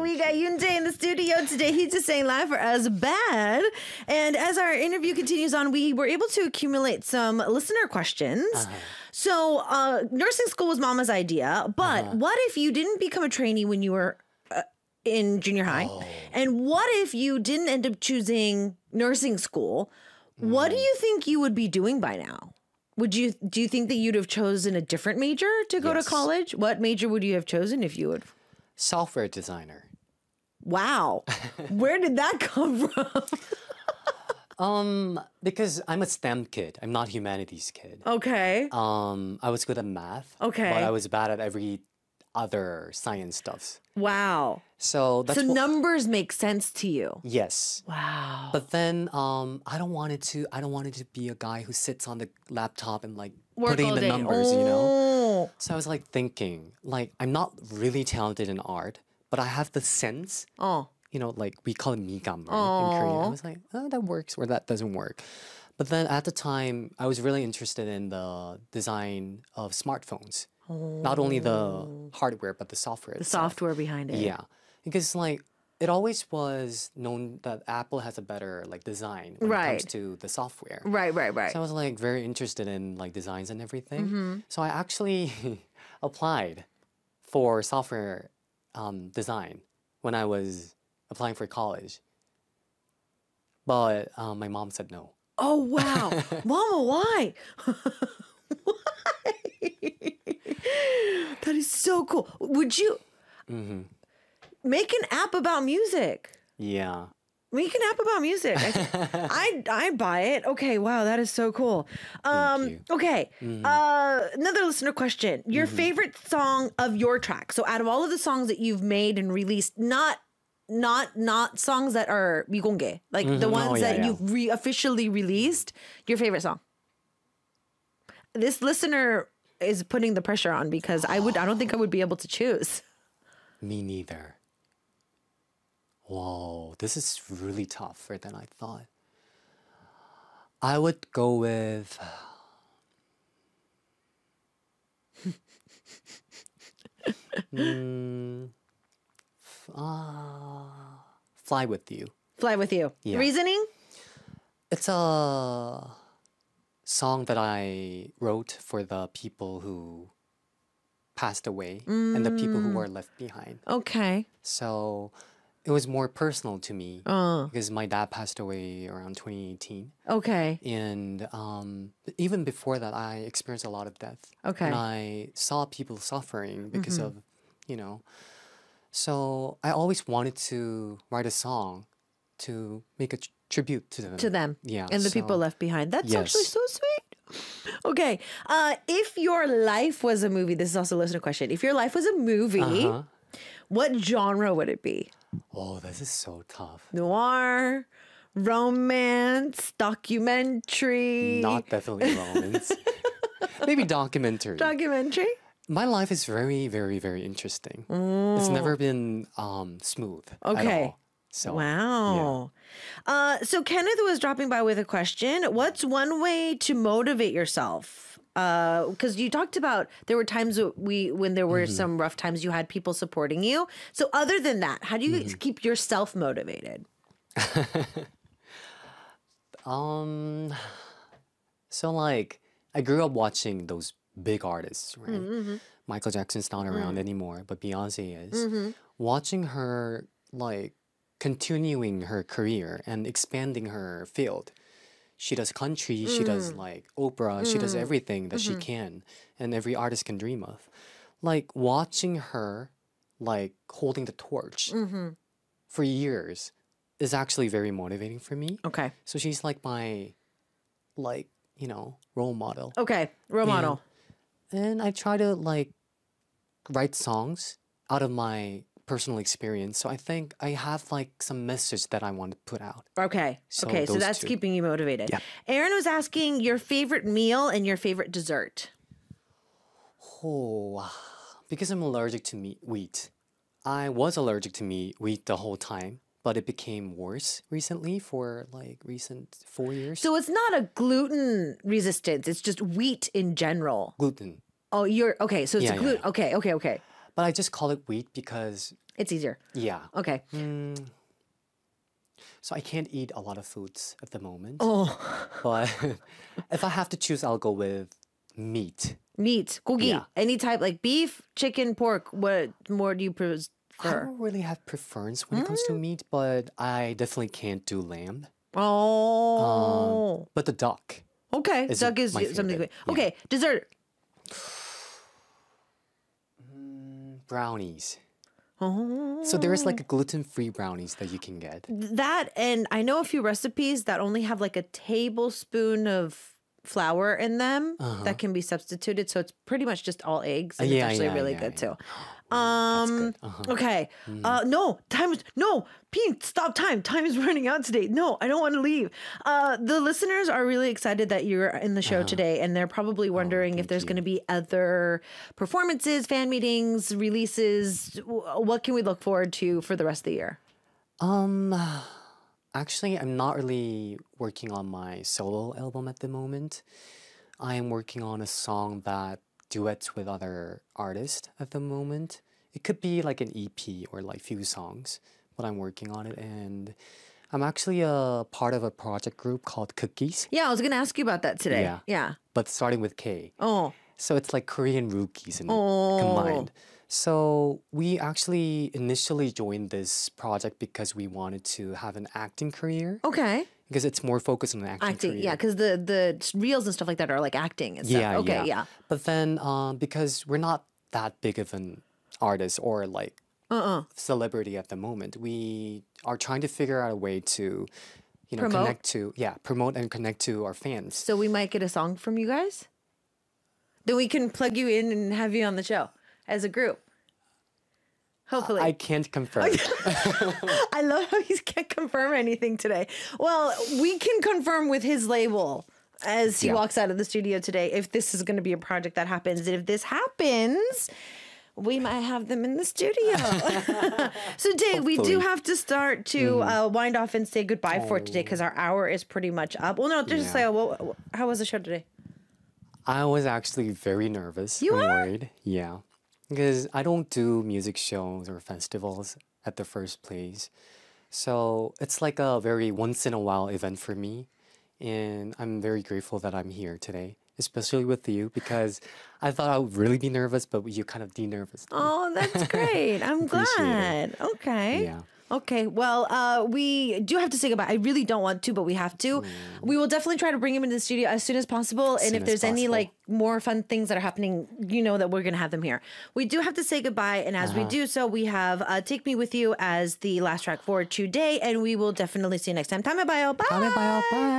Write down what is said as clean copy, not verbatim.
we got Yoonjae in the studio today. He's just saying live for us bad. And as our interview continues on, we were able to accumulate some listener questions. So nursing school was Mama's idea, but what if you didn't become a trainee when you were in junior high? And what if you didn't end up choosing nursing school? What do you think you would be doing by now? Do you think that you'd have chosen a different major to go to college? What major would you have chosen if you would? Software designer. Wow. Where did that come from? Because I'm a STEM kid. I'm not humanities kid. Okay. I was good at math. Okay. But I was bad at every other science stuff. Wow. So that's numbers make sense to you. Yes. Wow. But then I don't want it to be a guy who sits on the laptop and like Work putting all the day. numbers, you know? So I was like thinking, like I'm not really talented in art, but I have the sense. Oh. You know, like we call it migamur in Korean. I was like, oh, that works or that doesn't work. But then at the time, I was really interested in the design of smartphones. Not only the hardware, but the software The itself. software behind it. Yeah. Because like it always was known that Apple has a better like design when it comes to the software. Right. So I was like very interested in like designs and everything. So I actually applied for software design when I was applying for college. But my mom said no. Oh, wow. Mama, why? Why? That is so cool. Would you make an app about music? Yeah. Make an app about music. I buy it. Okay, wow, that is so cool. Thank you. Okay, another listener question. Your favorite song of your track. So out of all of the songs that you've made and released, not songs that are 미공개, like the ones that you've officially released, your favorite song. This listener is putting the pressure on because I don't think I would be able to choose. Me neither. Whoa, this is really tougher than I thought. I would go with Fly With You. Fly With You. Yeah. Reasoning? It's a song that I wrote for the people who passed away and the people who were left behind. Okay. So it was more personal to me because my dad passed away around 2018. Okay. And even before that, I experienced a lot of death. Okay. And I saw people suffering because of, you know. So I always wanted to write a song to make a tribute to them. To them. Yeah. And the people left behind. That's actually so sweet. Okay. If your life was a movie, this is also a listener question. If your life was a movie, what genre would it be? Oh, this is so tough. Noir, romance, documentary. Not definitely romance. Maybe documentary. Documentary? My life is very, very, very interesting. It's never been smooth at all. So, Wow. So Kenneth was dropping by with a question. What's one way to motivate yourself? Because you talked about there were times when there were some rough times, you had people supporting you. So other than that, how do you keep yourself motivated? So like I grew up watching those big artists, right? Michael Jackson's not around anymore, but Beyonce is. Watching her like continuing her career and expanding her field. She does country, she does like opera, she does everything that she can and every artist can dream of. Like watching her like holding the torch for years is actually very motivating for me. Okay. So she's like my like, you know, role model. Okay. Role model. And I try to like write songs out of my personal experience. So I think I have like some message that I want to put out. Okay. So Okay. So those that's two. keeping you motivated. Yeah. Aaron was asking your favorite meal and your favorite dessert. Oh, because I'm allergic to wheat. I was allergic to wheat the whole time, but it became worse recently for like recent 4 years. So it's not a gluten resistance. It's just wheat in general. Gluten. Oh, you're okay. So it's Yeah, a gluten. yeah. Okay. But I just call it wheat because, It's easier. yeah. Okay. So I can't eat a lot of foods at the moment. Oh, But if I have to choose, I'll go with meat. meat, gogi, Yeah. any type like beef, chicken, pork. What more do you I prefer? don't really have preference when it comes to meat, but I definitely can't do lamb. Oh, But the duck. okay. is Duck is my something good. favorite, yeah. Okay, dessert. Brownies. Oh, So there is like a gluten-free brownies that you can get. that, and I know a few recipes that only have like a tablespoon of flour in them that can be substituted. So it's pretty much just all eggs. And yeah, it's actually yeah, really yeah, good yeah. too. That's good. Okay. No, no, Pete, stop time. Time is running out today. No, I don't want to leave. The listeners are really excited that you're in the show today, and they're probably wondering if thank there's you. going to be other performances, fan meetings, releases. What can we look forward to for the rest of the year? Actually, I'm not really working on my solo album at the moment. I am working on a song that duets with other artists at the moment. It could be like an EP or like few songs, but I'm working on it, and I'm actually a part of a project group called Cookies, Yeah, I was going to ask you about that today. Yeah. Yeah. but starting with K. Oh, So it's like Korean rookies and Oh. combined. So we actually initially joined this project because we wanted to have an acting career okay. because it's more focused on an acting Acting, career. yeah, because the reels and stuff like that are like acting and stuff. Yeah, Okay, yeah. But then because we're not that big of an artist or like celebrity at the moment, we are trying to figure out a way to, Promote? promote and connect to our fans. So we might get a song from you guys. Then we can plug you in and have you on the show as a group. Hopefully. I can't confirm. I love how he can't confirm anything today. Well, we can confirm with his label as he Yeah. walks out of the studio today if this is going to be a project that happens. And if this happens, we might have them in the studio. So, Dave, we do Hopefully. have to start to wind off and say goodbye for today because our hour is pretty much up. Well, no, just say, well, how was the show today? I was actually very nervous You and are? worried. Yeah. Because I don't do music shows or festivals at the first place. So it's like a very once in a while event for me. And I'm very grateful that I'm here today, especially with you, because I thought I would really be nervous, but you kind of de-nervous. Oh, that's great. I'm Appreciate glad. Okay. Yeah. Okay. Well, we do have to say goodbye. I really don't want to, but we have to. We will definitely try to bring him into the studio as soon as possible. And soon if as there's any possible. like more fun things that are happening, you know that we're going to have them here. We do have to say goodbye. And as we do so, we have Take Me With You as the last track for today. And we will definitely see you next time. Bye. Bye.